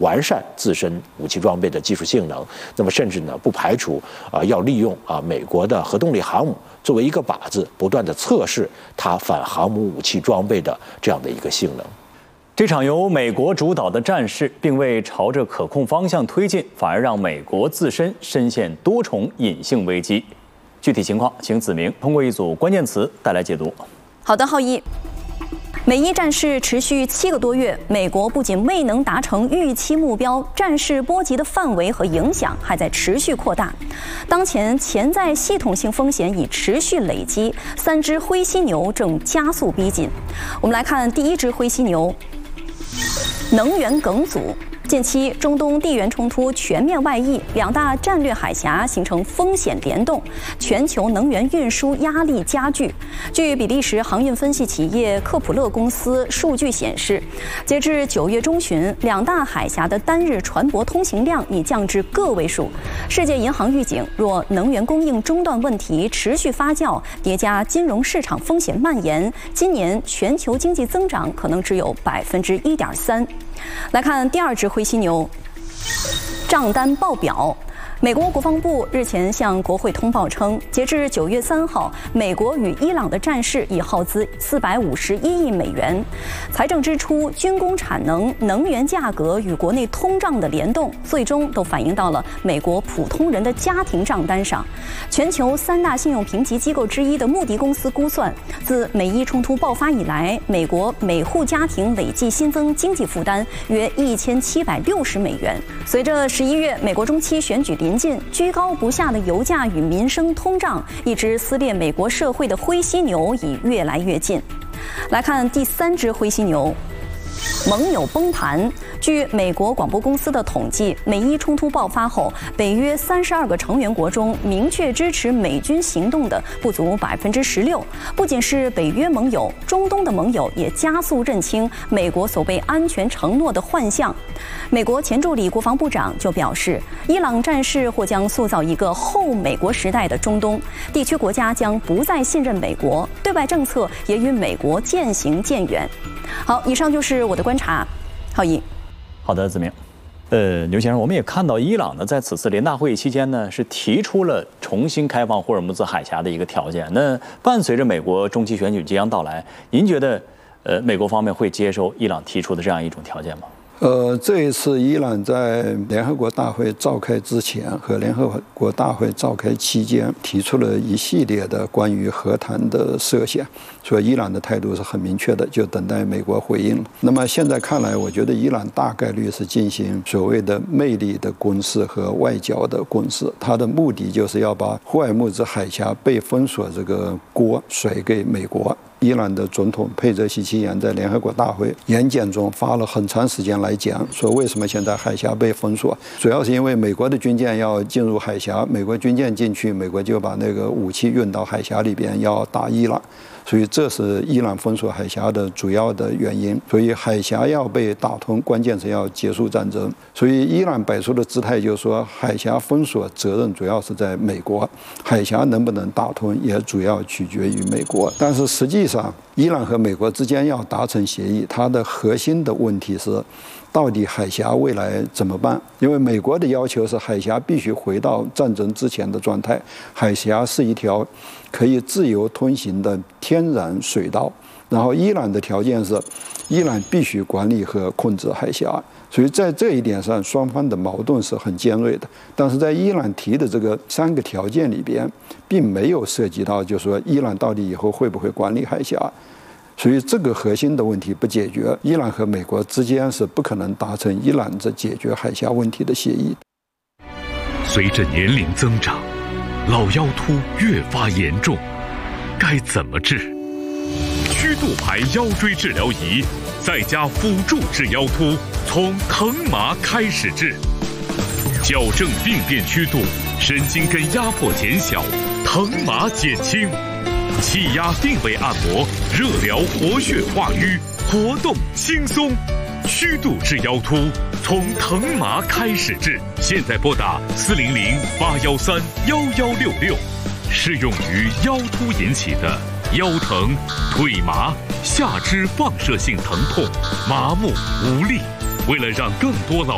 完善自身武器装备的技术性能。那么甚至呢，不排除要利用美国的核动力航母作为一个靶子，不断的测试它反航母武器装备的这样的一个性能。 这场由美国主导的战事并未朝着可控方向推进，反而让美国自身深陷多重隐性危机。具体情况，请子明通过一组关键词带来解读。 好的，浩一。美伊战事持续7个多月，美国不仅未能达成预期目标，战事波及的范围和影响还在持续扩大。当前潜在系统性风险已持续累积，3只灰犀牛正加速逼近。我们来看第一只灰犀牛，能源梗阻。近期中东地缘冲突全面外溢，两大战略海峡形成风险联动，全球能源运输压力加剧。据比利时航运分析企业科普勒公司数据显示，截至9月中旬，两大海峡的单日船舶通行量已降至个位数。世界银行预警，若能源供应中断问题持续发酵，叠加金融市场风险蔓延，今年全球经济增长可能只有1.3%。来看第二只灰犀牛，账单爆表。美国国防部日前向国会通报称，截至9月3号，美国与伊朗的战事已耗资451亿美元。财政支出、军工产能、能源价格与国内通胀的联动，最终都反映到了美国普通人的家庭账单上。全球3大信用评级机构之一的穆迪公司估算，自美伊冲突爆发以来，美国每户家庭累计新增经济负担约1760美元。随着11月美国中期选举临近，居高不下的油价与民生通胀，一只撕裂美国社会的灰犀牛已越来越近。来看第3只灰犀牛，盟友崩盘。据美国广播公司的统计，美伊冲突爆发后，北约32个成员国中，明确支持美军行动的不足16%。不仅是北约盟友，中东的盟友也加速认清美国所谓安全承诺的幻象。美国前助理国防部长就表示，伊朗战事或将塑造一个后美国时代的中东，地区国家将不再信任美国，对外政策也与美国渐行渐远。好，以上就是我的观察。浩一。 好的，子明。刘先生，我们也看到伊朗呢，在此次联大会议期间呢，是提出了重新开放霍尔木兹海峡的一个条件。那伴随着美国中期选举即将到来，您觉得美国方面会接受伊朗提出的这样一种条件吗？ 这一次伊朗在联合国大会召开之前和联合国大会召开期间提出了一系列的关于和谈的设想，所以伊朗的态度是很明确的，就等待美国回应。那么现在看来，我觉得伊朗大概率是进行所谓的魅力的攻势和外交的攻势，它的目的就是要把霍尔木兹海峡被封锁这个锅甩给美国。伊朗的总统佩泽西奇扬在联合国大会演讲中花了很长时间来讲，说为什么现在海峡被封锁，主要是因为美国的军舰要进入海峡，美国军舰进去，美国就把那个武器运到海峡里边要打伊朗，所以这是伊朗封锁海峡的主要的原因。所以海峡要被打通，关键是要结束战争。所以伊朗摆出的姿态就是说，海峡封锁责任主要是在美国，海峡能不能打通也主要取决于美国。但是实际上，伊朗和美国之间要达成协议，它的核心的问题是，到底海峡未来怎么办？因为美国的要求是海峡必须回到战争之前的状态，海峡是一条可以自由通行的天然水道。然后伊朗的条件是，伊朗必须管理和控制海峡。所以在这一点上，双方的矛盾是很尖锐的。但是在伊朗提的这个3个条件里边，并没有涉及到，就是说伊朗到底以后会不会管理海峡。所以这个核心的问题不解决，伊朗和美国之间是不可能达成伊朗这解决海峡问题的协议。 随着年龄增长，老腰突越发严重，该怎么治？曲度牌腰椎治疗仪再加辅助治腰突，从疼麻开始治，矫正病变曲度，神经根压迫减小，疼麻减轻，气压定位按摩，热疗活血化瘀，活动轻松。曲度治腰突，从疼麻开始治。现在拨打400-813-1166，适用于腰突引起的腰疼、腿麻、下肢放射性疼痛、麻木、无力。为了让更多老